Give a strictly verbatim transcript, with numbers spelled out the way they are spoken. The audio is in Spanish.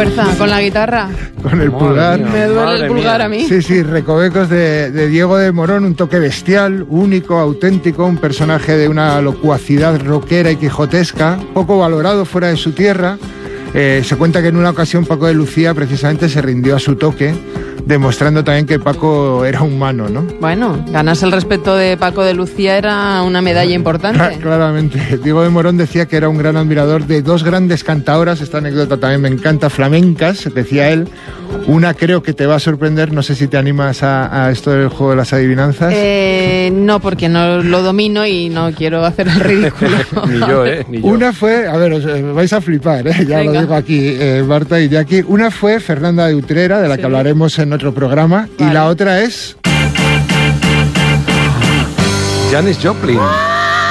fuerza, con la guitarra. Con el Madre pulgar. mía. Me duele Madre el pulgar mía. a mí. Sí, sí, Recovecos de, de Diego de Morón, un toque bestial, único, auténtico, un personaje de una locuacidad rockera y quijotesca, poco valorado fuera de su tierra. Eh, se cuenta que en una ocasión Paco de Lucía precisamente se rindió a su toque, demostrando también que Paco era humano, ¿no? Bueno, ganarse el respeto de Paco de Lucía era una medalla importante. Claramente. Diego de Morón decía que era un gran admirador de dos grandes cantaoras, esta anécdota también me encanta, flamencas, decía él. Una creo que te va a sorprender, no sé si te animas a, a esto del juego de las adivinanzas. Eh, no, porque no lo domino y no quiero hacer el ridículo. Ni yo, ¿eh? Ni yo. Una fue, a ver, os eh, vais a flipar, ¿eh? Ya Venga. lo digo aquí, eh, Marta y Jackie. Una fue Fernanda de Utrera, de la Sí. que hablaremos en otro programa, Vale. y la otra es... Janis Joplin.